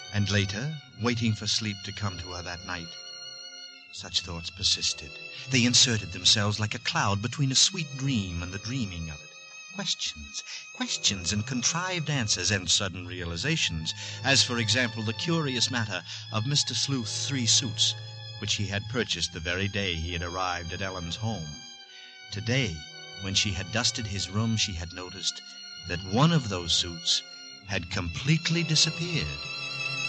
And later, waiting for sleep to come to her that night, such thoughts persisted. They inserted themselves like a cloud between a sweet dream and the dreaming of it. Questions and contrived answers and sudden realizations, as for example the curious matter of Mr. Sleuth's 3 suits, which he had purchased the very day he had arrived at Ellen's home. Today, when she had dusted his room, she had noticed that one of those suits had completely disappeared.